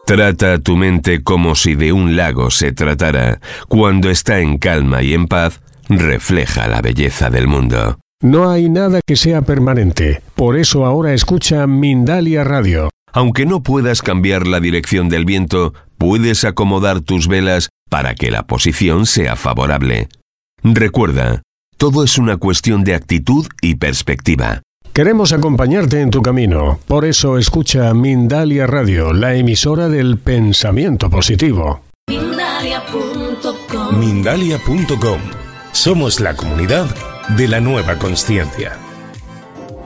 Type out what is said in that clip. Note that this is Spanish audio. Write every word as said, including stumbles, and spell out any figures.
Trata tu mente como si de un lago se tratara. Cuando está en calma y en paz, refleja la belleza del mundo. No hay nada que sea permanente. Por eso ahora escucha Mindalia Radio. Aunque no puedas cambiar la dirección del viento, puedes acomodar tus velas para que la posición sea favorable. Recuerda, todo es una cuestión de actitud y perspectiva. Queremos acompañarte en tu camino. Por eso escucha Mindalia Radio, la emisora del pensamiento positivo. Mindalia punto com. Mindalia punto com. Somos la comunidad de la nueva consciencia.